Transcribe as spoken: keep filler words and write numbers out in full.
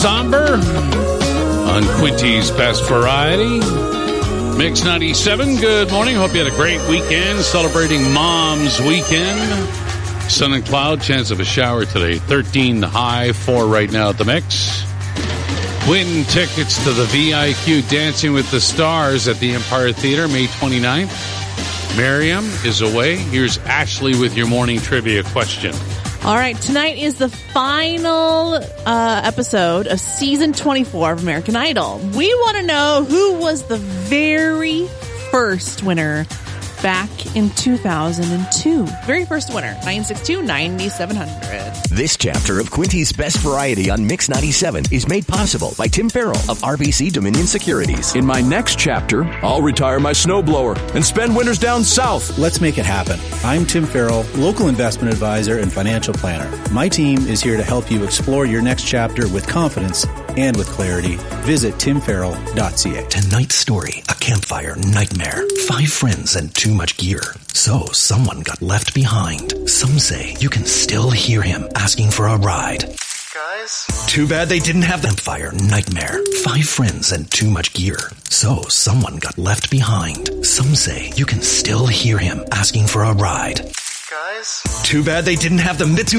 somber on Quinty's Best Variety. Mix ninety-seven, good morning. Hope you had a great weekend celebrating Mom's Weekend. Sun and cloud, chance of a shower today. thirteen high, four right now at the Mix. Win tickets to the V I Q Dancing with the Stars at the Empire Theater May twenty-ninth. Miriam is away. Here's Ashley with your morning trivia question. All right, tonight is the final uh, episode of season twenty-four of American Idol. We want to know who was the very first winner back in two thousand two. Very first winner, nine six two, nine seven zero zero. This chapter of Quinty's Best Variety on Mix ninety-seven is made possible by Tim Farrell of R B C Dominion Securities. In my next chapter, I'll retire my snowblower and spend winters down south. Let's make it happen. I'm Tim Farrell, local investment advisor and financial planner. My team is here to help you explore your next chapter with confidence and with clarity. Visit tim farrell dot c a. Tonight's story, a campfire nightmare. Five friends and too much gear. So someone got left behind. Some say you can still hear him asking for a ride. Guys? Too bad they didn't have them. Fire nightmare. Five friends and too much gear. So someone got left behind. Some say you can still hear him asking for a ride. Guys? Too bad they didn't have the Mitsubishi